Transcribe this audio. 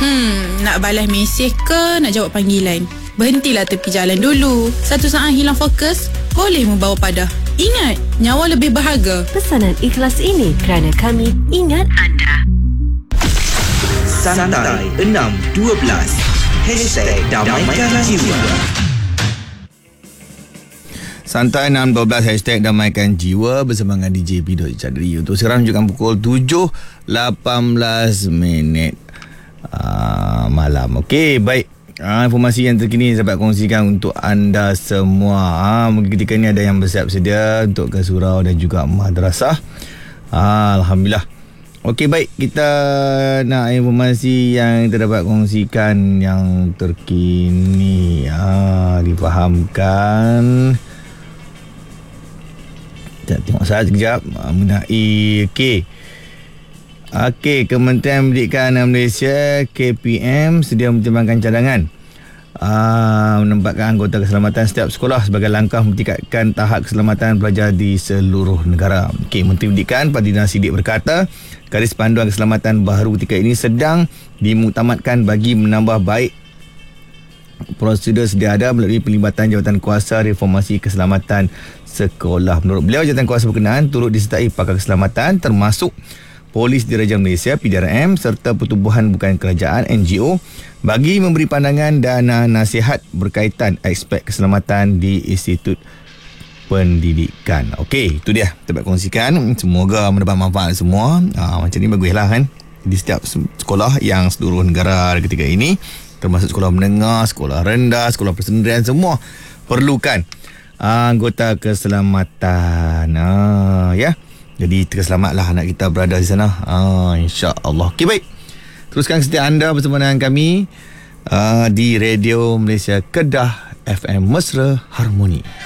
Nak balas mesej ke nak jawab panggilan? Berhentilah tepi jalan dulu. Satu saat hilang fokus boleh membawa padah. Ingat, nyawa lebih berharga. Pesanan ikhlas ini kerana kami ingat anda. Santai 612 #Damaikan Jiwa. Santai 612 #Damaikan Jiwa bersama dengan DJ Pido Chadri. Untuk sekarang menunjukkan pukul 7.18 malam. Okey, baik. Informasi yang terkini dapat kongsikan untuk anda semua. Mungkin ketika ini ada yang bersiap sedia untuk ke surau dan juga madrasah. Alhamdulillah. Okey, baik. Kita nak informasi yang kita dapat kongsikan yang terkini. Difahamkan. Tengok saya sekejap mengenai Kementerian Pendidikan Malaysia KPM sedia mempertimbangkan cadangan menempatkan anggota keselamatan setiap sekolah sebagai langkah meningkatkan tahap keselamatan pelajar di seluruh negara. Menteri Pendidikan Fadlina Siddiq berkata garis panduan keselamatan baru ketika ini sedang dimuktamadkan bagi menambah baik prosedur sedia ada melalui pelibatan jawatan kuasa reformasi keselamatan sekolah. Menurut beliau, jawatan kuasa berkenaan turut disertai pakar keselamatan termasuk Polis Diraja Malaysia PDRM serta pertubuhan bukan kerajaan NGO bagi memberi pandangan dan nasihat berkaitan aspek keselamatan di institut pendidikan. Okey, itu dia dapat kongsikan. Semoga mendapat manfaat semua. Macam ni baguslah kan, di setiap sekolah yang seluruh negara ketika ini, termasuk sekolah menengah, sekolah rendah, sekolah persendirian, semua perlukan anggota keselamatan. Ya. Jadi terselamatlah anak kita berada di sana. InsyaAllah. Okey, baik. Teruskan setia anda bersama dengan kami di Radio Malaysia Kedah FM Mesra Harmoni.